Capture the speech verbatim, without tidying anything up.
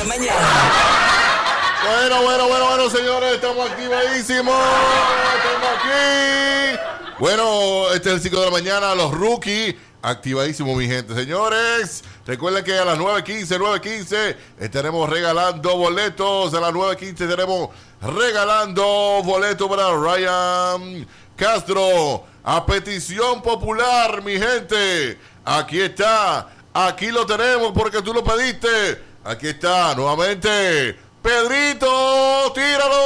mañana. Bueno, bueno, bueno, bueno, señores, estamos activadísimos. Estamos aquí. Bueno, este es el cinco de la mañana, los rookies. Activadísimo, mi gente. Señores, recuerden que a las nueve quince, nueve quince estaremos regalando boletos. A las nueve quince estaremos regalando boletos para Ryan Castro. A petición popular, mi gente. Aquí está. Aquí lo tenemos porque tú lo pediste. Aquí está, nuevamente. Pedrito, tíralo.